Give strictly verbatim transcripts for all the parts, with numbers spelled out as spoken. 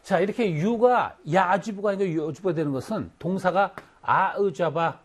자, 이렇게 유가 야주부가 아니고 요주부가 되는 것은 동사가 아으자바,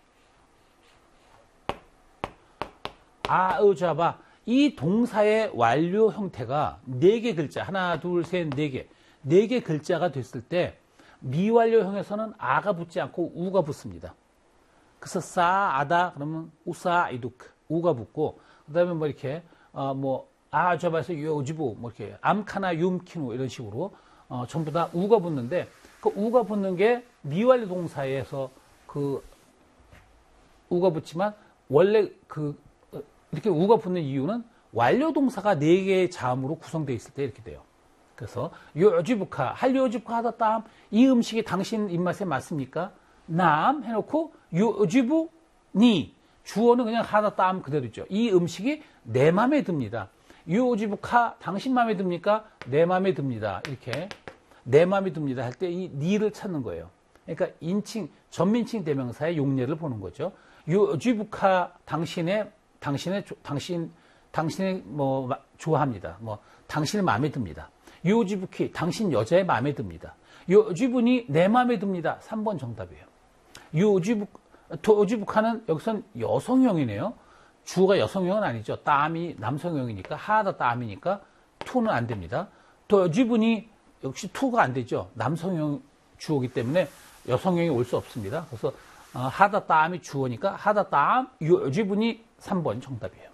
아으자바. 이 동사의 완료 형태가 네 개 글자, 하나, 둘, 셋, 네 개, 네 개 글자가 됐을 때 미완료형에서는 아가 붙지 않고 우가 붙습니다. 그래서 싸, 아다, 그러면 우사, 이두크, 우가 붙고, 그 다음에 뭐 이렇게, 어, 뭐, 아자바에서 요지부, 뭐 이렇게, 암카나 윰키누, 이런 식으로, 어, 전부 다 우가 붙는데, 그 우가 붙는 게 미완료 동사에서 그, 우가 붙지만, 원래 그, 이렇게 우가 붙는 이유는 완료 동사가 네 개의 자음으로 구성되어 있을 때 이렇게 돼요. 그래서, 요지부카, 할요지부카 하다 땀, 이 음식이 당신 입맛에 맞습니까? 남 해놓고 요지부 니 주어는 그냥 하다 땀 그대로죠. 이 음식이 내 맘에 듭니다. 요지부카 당신 맘에 듭니까? 내 맘에 듭니다. 이렇게 내 맘에 듭니다 할 때 이 니를 찾는 거예요. 그러니까 인칭 전민칭 대명사의 용례를 보는 거죠. 요지부카 당신의 당신의 당신 당신의 뭐 좋아합니다. 뭐 당신의 마음에 듭니다. 요지부키 당신 여자의 마음에 듭니다. 요지부니 내 마음에 듭니다. 삼 번 정답이에요. 요지부, 도지부카는 여기선 여성형이네요. 주어가 여성형은 아니죠. 땀이 남성형이니까, 하다 땀이니까, 투는 안 됩니다. 도지부니 역시 투가 안 되죠. 남성형 주어기 때문에 여성형이 올 수 없습니다. 그래서, 어, 하다 땀이 주어니까, 하다 땀, 요지부니 삼 번 정답이에요.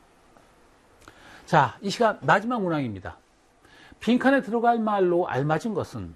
자, 이 시간 마지막 문항입니다. 빈칸에 들어갈 말로 알맞은 것은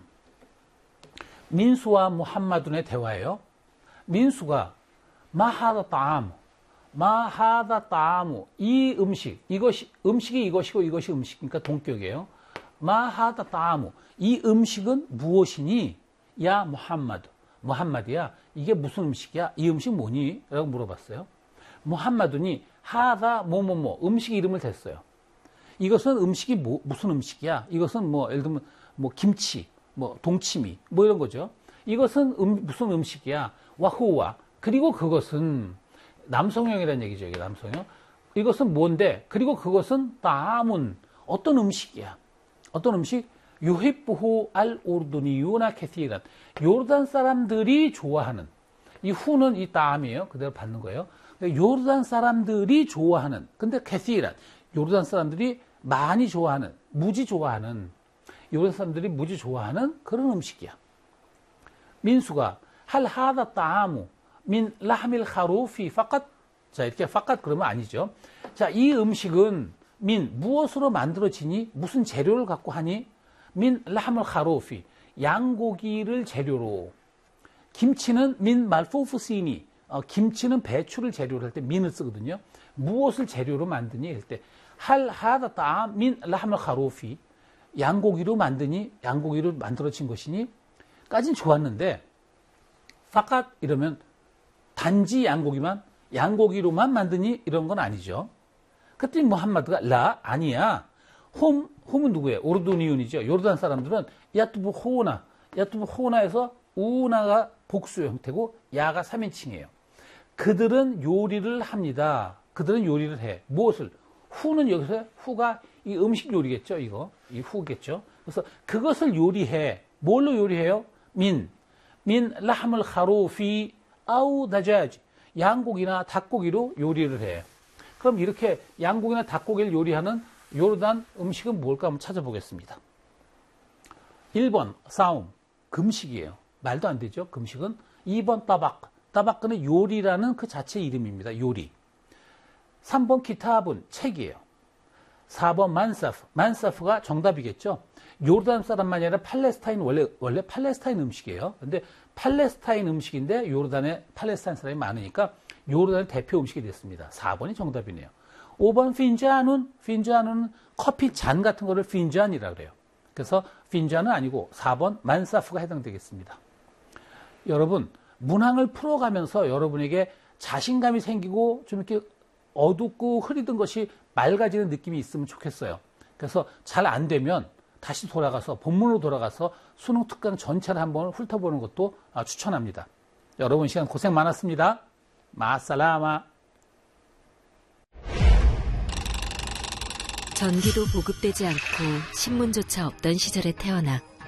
민수와 무함마둔의 대화예요. 민수가 마하다 따무, 마하다 따무, 이 음식, 이것이 음식이 이것이고 이것이 음식이니까 동격이에요. 마하다 따무, 이 음식은 무엇이니? 야 무함마드, 무함마드야, 이게 무슨 음식이야? 이 음식 뭐니? 라고 물어봤어요. 무함마둔이 하다 뭐뭐뭐 음식 이름을 댔어요. 이것은 음식이 뭐, 무슨 음식이야? 이것은 뭐 예를 들면 뭐 김치, 뭐 동치미, 뭐 이런 거죠. 이것은 음, 무슨 음식이야? 와후와. 그리고 그것은 남성형이라는 얘기죠. 이게 남성형. 이것은 뭔데? 그리고 그것은 따문. 어떤 음식이야? 어떤 음식? 유히부후 알 오르도니유나 캐티란. 요르단 사람들이 좋아하는. 이 후는 이 따함이에요. 그대로 받는 거예요. 요르단 사람들이 좋아하는. 근데 캐티란. 요르단 사람들이 많이 좋아하는, 무지 좋아하는, 요르단 사람들이 무지 좋아하는 그런 음식이야. 민수가 할 하다 따무 민 라함일 하루피 파깥. 자, 이렇게 파깥 그러면 아니죠. 자, 이 음식은 민 무엇으로 만들어지니? 무슨 재료를 갖고 하니? 민 라함일 하루피 양고기를 재료로. 김치는 민 말포프시니 어, 김치는 배추를 재료로 할 때 민을 쓰거든요. 무엇을 재료로 만드니? 할 때 할 하다 따 민 라함일 하루피 양고기로 만드니? 양고기로 만들어진 것이니? 까진 좋았는데 파깥 이러면 단지 양고기만 양고기로만 만드니? 이런 건 아니죠. 그랬더니 무함마드가 라 아니야. 홈 홈은 누구예요? 오르도니윤이죠. 요르단 사람들은 야투부 호우나 야투부 호우나에서 우나가 복수 형태고 야가 삼 인칭이에요. 그들은 요리를 합니다. 그들은 요리를 해. 무엇을? 후는 여기서 후가 이 음식 요리겠죠. 이거 이 후겠죠. 그래서 그것을 요리해. 뭘로 요리해요? 민, 민 라함을 하루피 아우 다자지 양고기나 닭고기로 요리를 해. 그럼 이렇게 양고기나 닭고기를 요리하는 요르단 음식은 뭘까 한번 찾아보겠습니다. 일 번 싸움, 금식이에요. 말도 안 되죠. 금식은. 이 번 따박, 따박은 요리라는 그 자체 이름입니다. 요리. 삼 번 키타분, 책이에요. 사 번 만사프, 만사프가 정답이겠죠. 요르단 사람만이 아니라 팔레스타인, 원래, 원래 팔레스타인 음식이에요. 근데 팔레스타인 음식인데 요르단에 팔레스타인 사람이 많으니까 요르단의 대표 음식이 됐습니다. 사 번이 정답이네요. 오 번 핀자눈, 핀자눈은 커피 잔 같은 거를 핀잔이라고 그래요. 그래서 핀잔은 아니고 사 번 만사프가 해당되겠습니다. 여러분, 문항을 풀어가면서 여러분에게 자신감이 생기고 좀 이렇게 어둡고 흐리던 것이 맑아지는 느낌이 있으면 좋겠어요. 그래서 잘 안 되면 다시 돌아가서 본문으로 돌아가서 수능 특강 전체를 한번 훑어보는 것도 추천합니다. 여러분 시간 고생 많았습니다. 마살라마. 전기도 보급되지 않고 신문조차 없던 시절에 태어나